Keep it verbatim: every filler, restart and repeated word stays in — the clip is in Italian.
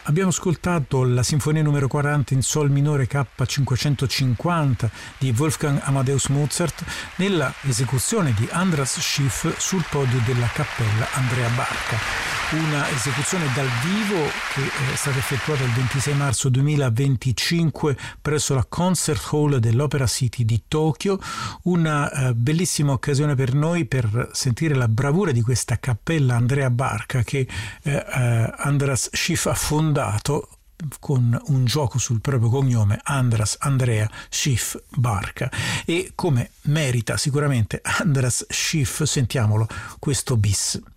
Abbiamo ascoltato la sinfonia numero quaranta in sol minore K cinquecentocinquanta di Wolfgang Amadeus Mozart nella esecuzione di Andras Schiff sul podio della Cappella Andrea Barca. Una esecuzione dal vivo che è stata effettuata il ventisei marzo duemilaventicinque presso la Concert Hall dell'Opera City di Tokyo. Una eh, bellissima occasione per noi per sentire la bravura di questa Cappella Andrea Barca che eh, eh, Andras Schiff ha fondato con un gioco sul proprio cognome, Andras Andrea Schiff Barca, e come merita sicuramente Andras Schiff, sentiamolo questo bis.